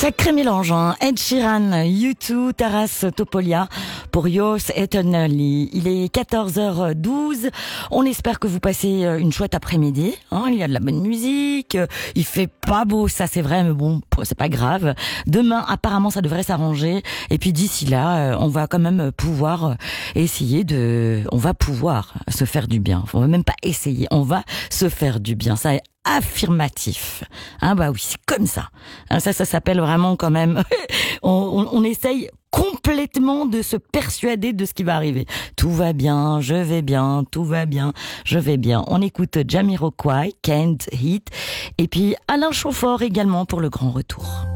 Sacré mélange, hein. Ed Sheeran, U2, Taras Topolia pour Yours Eternally. Il est 14h12. On espère que vous passez une chouette après-midi. Hein. Il y a de la bonne musique. Il fait pas beau, ça c'est vrai, mais bon, c'est pas grave. Demain, apparemment, ça devrait s'arranger. Et puis d'ici là, on va quand même pouvoir on va pouvoir se faire du bien. On va même pas essayer, on va se faire du bien. Ça est affirmatif. Bah oui, c'est comme ça. Ça s'appelle vraiment quand même. on essaye complètement de se persuader de ce qui va arriver. Tout va bien, je vais bien, tout va bien, je vais bien. On écoute Jamiroquai, Can't Hit, et puis Alain Chamfort également pour le grand retour.